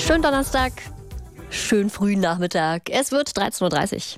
Schönen Donnerstag, schönen frühen Nachmittag. Es wird 13.30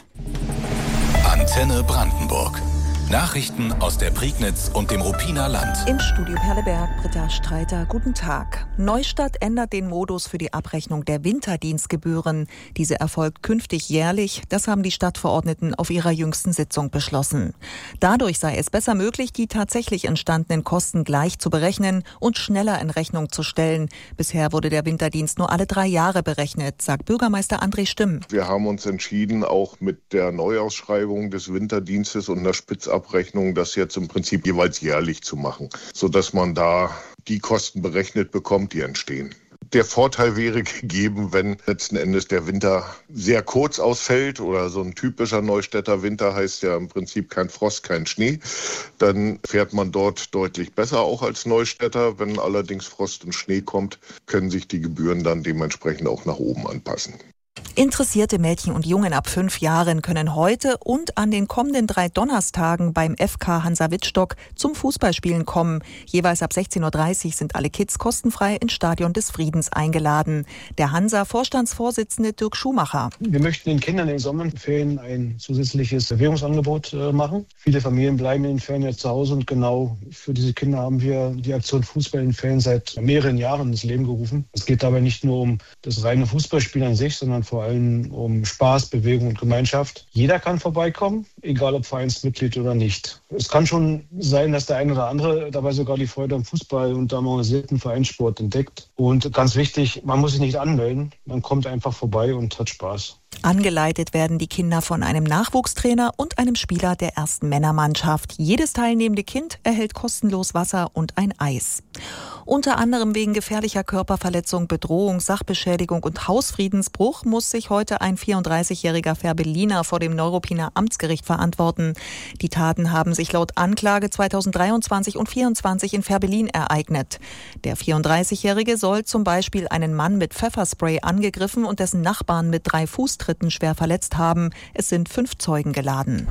Uhr. Antenne Brandenburg. Nachrichten aus der Prignitz und dem Ruppiner Land. Im Studio Perleberg, Britta Streiter, guten Tag. Neustadt ändert den Modus für die Abrechnung der Winterdienstgebühren. Diese erfolgt künftig jährlich. Das haben die Stadtverordneten auf ihrer jüngsten Sitzung beschlossen. Dadurch sei es besser möglich, die tatsächlich entstandenen Kosten gleich zu berechnen und schneller in Rechnung zu stellen. Bisher wurde der Winterdienst nur alle 3 Jahre berechnet, sagt Bürgermeister André Stimm. Wir haben uns entschieden, auch mit der Neuausschreibung des Winterdienstes und der Spitzabrechnung das jetzt im Prinzip jeweils jährlich zu machen, sodass man da die Kosten berechnet bekommt, die entstehen. Der Vorteil wäre gegeben, wenn letzten Endes der Winter sehr kurz ausfällt oder so ein typischer Neustädter Winter heißt ja im Prinzip kein Frost, kein Schnee. Dann fährt man dort deutlich besser auch als Neustädter. Wenn allerdings Frost und Schnee kommt, können sich die Gebühren dann dementsprechend auch nach oben anpassen. Interessierte Mädchen und Jungen ab 5 Jahren können heute und an den kommenden 3 Donnerstagen beim FK Hansa Wittstock zum Fußballspielen kommen. Jeweils ab 16.30 Uhr sind alle Kids kostenfrei ins Stadion des Friedens eingeladen. Der Hansa-Vorstandsvorsitzende Dirk Schumacher. Wir möchten den Kindern in den Sommerferien ein zusätzliches Bewegungsangebot machen. Viele Familien bleiben in den Ferien ja zu Hause und genau für diese Kinder haben wir die Aktion Fußball in den Ferien seit mehreren Jahren ins Leben gerufen. Es geht dabei nicht nur um das reine Fußballspiel an sich, sondern vor allem um Spaß, Bewegung und Gemeinschaft. Jeder kann vorbeikommen, egal ob Vereinsmitglied oder nicht. Es kann schon sein, dass der eine oder andere dabei sogar die Freude am Fußball und am organisierten Vereinssport entdeckt. Und ganz wichtig, man muss sich nicht anmelden, man kommt einfach vorbei und hat Spaß. Angeleitet werden die Kinder von einem Nachwuchstrainer und einem Spieler der ersten Männermannschaft. Jedes teilnehmende Kind erhält kostenlos Wasser und ein Eis. Unter anderem wegen gefährlicher Körperverletzung, Bedrohung, Sachbeschädigung und Hausfriedensbruch muss sich heute ein 34-jähriger Fährberliner vor dem Neuruppiner Amtsgericht verantworten. Die Taten haben sich laut Anklage 2023 und 2024 in Fährberlin ereignet. Der 34-Jährige soll zum Beispiel einen Mann mit Pfefferspray angegriffen und dessen Nachbarn mit 3 Fußtritten schwer verletzt haben. Es sind 5 Zeugen geladen.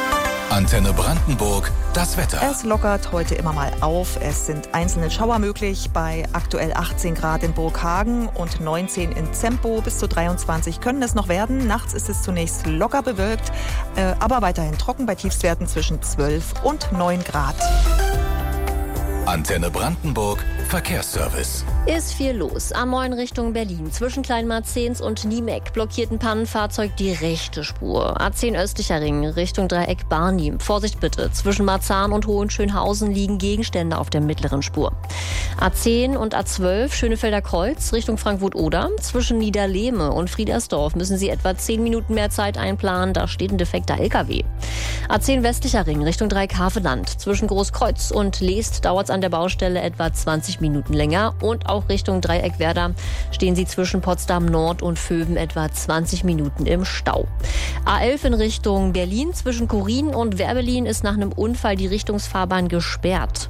Antenne Brandenburg, das Wetter. Es lockert heute immer mal auf. Es sind einzelne Schauer möglich bei aktuell 18 Grad in Burghagen und 19 in Zempo. Bis zu 23 können es noch werden. Nachts ist es zunächst locker bewölkt, aber weiterhin trocken bei Tiefstwerten zwischen 12 und 9 Grad. Antenne Brandenburg, Verkehrsservice. Ist viel los. A9 Richtung Berlin. Zwischen Kleinmarzens und Niemeck blockiert ein Pannenfahrzeug die rechte Spur. A10 östlicher Ring Richtung Dreieck Barnim. Vorsicht bitte. Zwischen Marzahn und Hohenschönhausen liegen Gegenstände auf der mittleren Spur. A10 und A12 Schönefelder Kreuz Richtung Frankfurt-Oder. Zwischen Niederlehme und Friedersdorf müssen Sie etwa 10 Minuten mehr Zeit einplanen. Da steht ein defekter LKW. A10 westlicher Ring Richtung Dreieck Havelland. Zwischen Großkreuz und Leest dauert es an der Baustelle etwa 20 Minuten länger. Und auch Richtung Dreieck Werder stehen Sie zwischen Potsdam Nord und Vöwen etwa 20 Minuten im Stau. A11 in Richtung Berlin zwischen Korin und Werbelin ist nach einem Unfall die Richtungsfahrbahn gesperrt.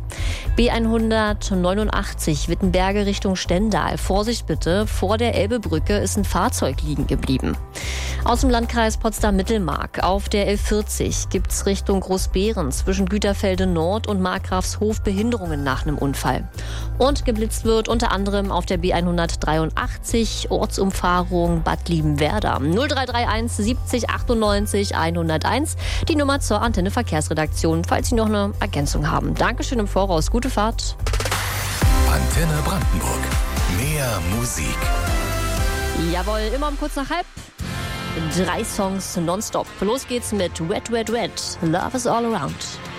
B189 Wittenberge Richtung Stendal. Vorsicht bitte, vor der Elbebrücke ist ein Fahrzeug liegen geblieben. Aus dem Landkreis Potsdam-Mittelmark auf der L40 gibt's Richtung Großbeeren zwischen Güterfelde Nord und Markgrafshof Behinderungen nach einem Unfall. Und geblitzt wird unter anderem auf der B183 Ortsumfahrung Bad Liebenwerda. 0331 70 98 101 die Nummer zur Antenne Verkehrsredaktion, falls Sie noch eine Ergänzung haben. Dankeschön im Voraus, gute Fahrt. Antenne Brandenburg, mehr Musik. Jawohl, immer um kurz nach halb. 3 Songs nonstop. Los geht's mit Wet, Wet, Wet. Love is all around.